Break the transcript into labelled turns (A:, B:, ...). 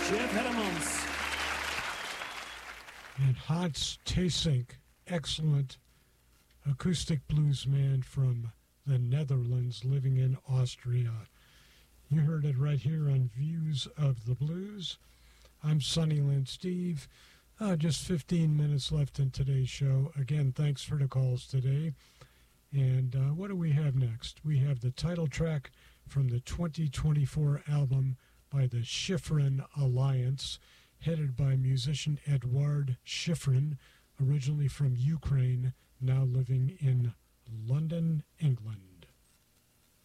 A: Jeff Hedemans.
B: And Hans Theessink, excellent acoustic blues man from the Netherlands living in Austria. You heard it right here on Views of the Blues. I'm Sunnyland Steve. Just 15 minutes left in today's show. Again, thanks for the calls today. And what do we have next? We have the title track from the 2024 album by the Shifrin Alliance, headed by musician Eduard Shifrin, originally from Ukraine, now living in London, England.